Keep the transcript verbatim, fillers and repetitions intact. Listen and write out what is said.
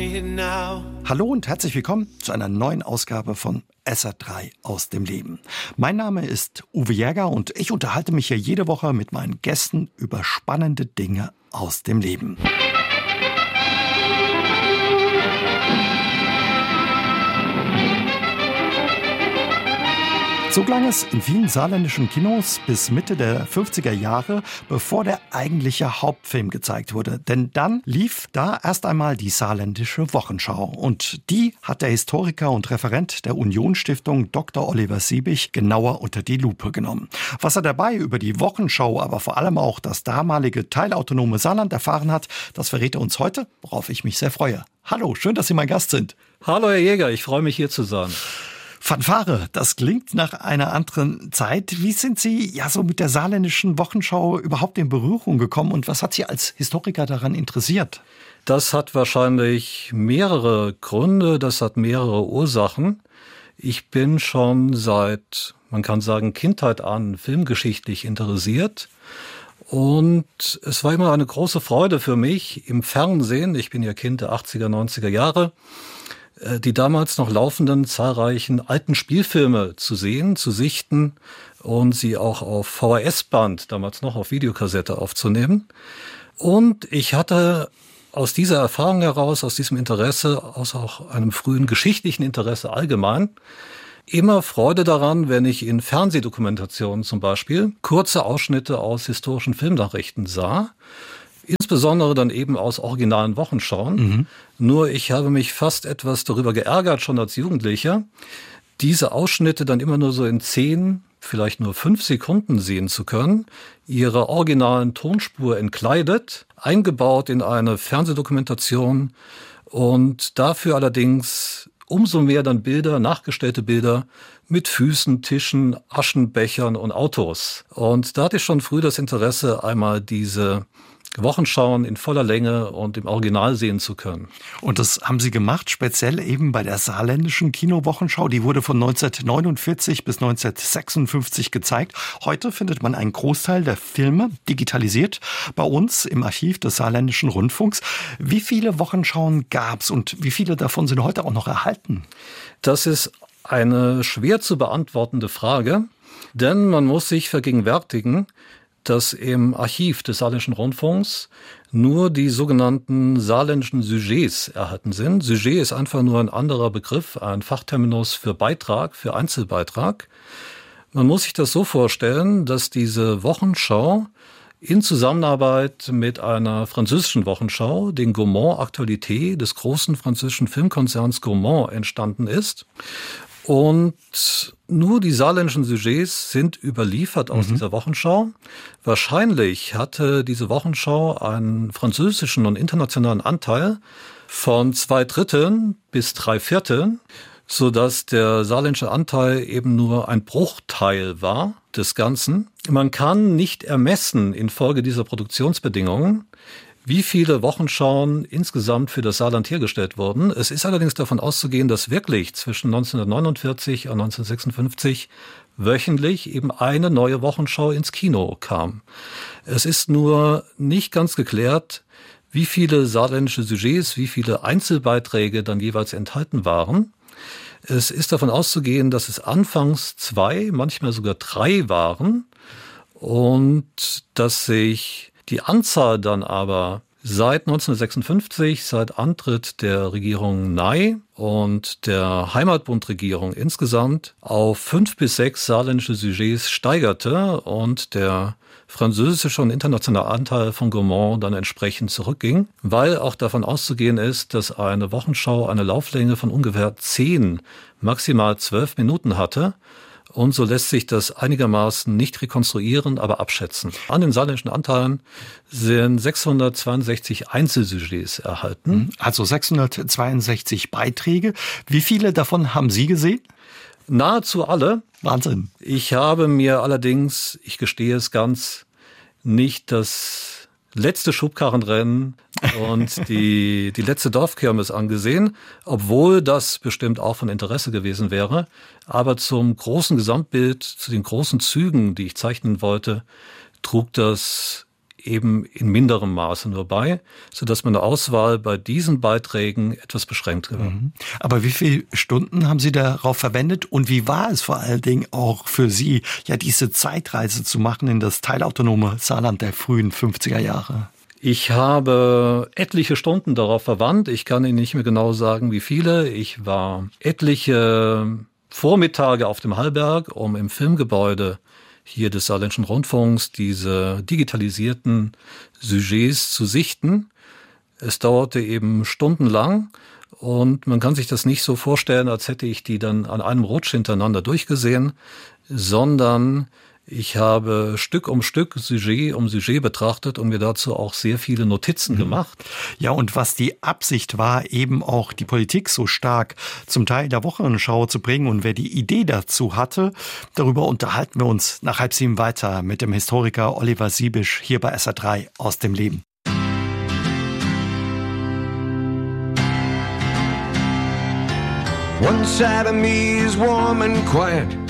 need it now. Hallo und herzlich willkommen zu einer neuen Ausgabe von S R drei aus dem Leben. Mein Name ist Uwe Jäger und ich unterhalte mich hier jede Woche mit meinen Gästen über spannende Dinge aus dem Leben. So klang es in vielen saarländischen Kinos bis Mitte der fünfziger Jahre, bevor der eigentliche Hauptfilm gezeigt wurde. Denn dann lief da erst einmal die Saarländische Wochenschau. Und die hat der Historiker und Referent der Union-Stiftung Doktor Oliver Siebig genauer unter die Lupe genommen. Was er dabei über die Wochenschau, aber vor allem auch das damalige teilautonome Saarland erfahren hat, das verrät er uns heute, worauf ich mich sehr freue. Hallo, schön, dass Sie mein Gast sind. Hallo Herr Jäger, ich freue mich hier zu sein. Fanfare, das klingt nach einer anderen Zeit. Wie sind Sie ja so mit der saarländischen Wochenschau überhaupt in Berührung gekommen und was hat Sie als Historiker daran interessiert? Das hat wahrscheinlich mehrere Gründe, das hat mehrere Ursachen. Ich bin schon seit, man kann sagen, Kindheit an filmgeschichtlich interessiert. Und es war immer eine große Freude für mich im Fernsehen, ich bin ja Kind der achtziger, neunziger Jahre, die damals noch laufenden zahlreichen alten Spielfilme zu sehen, zu sichten und sie auch auf V H S-Band, damals noch auf Videokassette aufzunehmen. Und ich hatte aus dieser Erfahrung heraus, aus diesem Interesse, aus auch einem frühen geschichtlichen Interesse allgemein, immer Freude daran, wenn ich in Fernsehdokumentationen zum Beispiel kurze Ausschnitte aus historischen Filmnachrichten sah. Insbesondere dann eben aus originalen Wochenschauen. Mhm. Nur ich habe mich fast etwas darüber geärgert, schon als Jugendlicher, diese Ausschnitte dann immer nur so in zehn, vielleicht nur fünf Sekunden sehen zu können, ihrer originalen Tonspur entkleidet, eingebaut in eine Fernsehdokumentation und dafür allerdings umso mehr dann Bilder, nachgestellte Bilder mit Füßen, Tischen, Aschenbechern und Autos. Und da hatte ich schon früh das Interesse, einmal diese Wochenschauen in voller Länge und im Original sehen zu können. Und das haben Sie gemacht, speziell eben bei der saarländischen Kinowochenschau. Die wurde von neunzehnhundertneunundvierzig bis neunzehnhundertsechsundfünfzig gezeigt. Heute findet man einen Großteil der Filme digitalisiert bei uns im Archiv des Saarländischen Rundfunks. Wie viele Wochenschauen gab's und wie viele davon sind heute auch noch erhalten? Das ist eine schwer zu beantwortende Frage, denn man muss sich vergegenwärtigen, dass im Archiv des Saarländischen Rundfunks nur die sogenannten saarländischen Sujets erhalten sind. Sujet ist einfach nur ein anderer Begriff, ein Fachterminus für Beitrag, für Einzelbeitrag. Man muss sich das so vorstellen, dass diese Wochenschau in Zusammenarbeit mit einer französischen Wochenschau, den Gaumont Actualité des großen französischen Filmkonzerns Gaumont, entstanden ist. Und nur die saarländischen Sujets sind überliefert aus mhm. dieser Wochenschau. Wahrscheinlich hatte diese Wochenschau einen französischen und internationalen Anteil von zwei Dritteln bis drei Vierteln, sodass der saarländische Anteil eben nur ein Bruchteil war des Ganzen. Man kann nicht ermessen infolge dieser Produktionsbedingungen, wie viele Wochenschauen insgesamt für das Saarland hergestellt wurden. Es ist allerdings davon auszugehen, dass wirklich zwischen neunzehnhundertneunundvierzig und neunzehnhundertsechsundfünfzig wöchentlich eben eine neue Wochenschau ins Kino kam. Es ist nur nicht ganz geklärt, wie viele saarländische Sujets, wie viele Einzelbeiträge dann jeweils enthalten waren. Es ist davon auszugehen, dass es anfangs zwei, manchmal sogar drei waren und dass sich die Anzahl dann aber seit neunzehnhundertsechsundfünfzig, seit Antritt der Regierung Ney und der Heimatbundregierung insgesamt auf fünf bis sechs saarländische Sujets steigerte und der französische und internationale Anteil von Gaumont dann entsprechend zurückging, weil auch davon auszugehen ist, dass eine Wochenschau eine Lauflänge von ungefähr zehn, maximal zwölf Minuten hatte. Und so lässt sich das einigermaßen nicht rekonstruieren, aber abschätzen. An den saarländischen Anteilen sind sechshundertzweiundsechzig Einzelsujets erhalten. Also sechshundertzweiundsechzig Beiträge. Wie viele davon haben Sie gesehen? Nahezu alle. Wahnsinn. Ich habe mir allerdings, ich gestehe es ganz, nicht das letzte Schubkarrenrennen und die, die letzte Dorfkirmes angesehen, obwohl das bestimmt auch von Interesse gewesen wäre. Aber zum großen Gesamtbild, zu den großen Zügen, die ich zeichnen wollte, trug das eben in minderem Maße nur bei, sodass meine Auswahl bei diesen Beiträgen etwas beschränkt war. Mhm. Aber wie viele Stunden haben Sie darauf verwendet und wie war es vor allen Dingen auch für Sie, ja diese Zeitreise zu machen in das teilautonome Saarland der frühen fünfziger Jahre? Ich habe etliche Stunden darauf verwandt. Ich kann Ihnen nicht mehr genau sagen, wie viele. Ich war etliche Vormittage auf dem Hallberg, um im Filmgebäude hier des Saarländischen Rundfunks diese digitalisierten Sujets zu sichten. Es dauerte eben stundenlang und man kann sich das nicht so vorstellen, als hätte ich die dann an einem Rutsch hintereinander durchgesehen, sondern ich habe Stück um Stück, Sujet um Sujet betrachtet und mir dazu auch sehr viele Notizen gemacht. Ja, und was die Absicht war, eben auch die Politik so stark zum Teil der Wochenschau zu bringen und wer die Idee dazu hatte, darüber unterhalten wir uns nach halb sieben weiter mit dem Historiker Oliver Siebisch hier bei S R drei aus dem Leben. One side of me is warm and quiet.